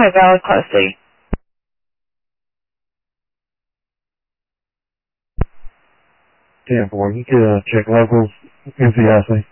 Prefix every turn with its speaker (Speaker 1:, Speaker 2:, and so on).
Speaker 1: my valid Class C.
Speaker 2: 10-4, you could check locals, NCIC.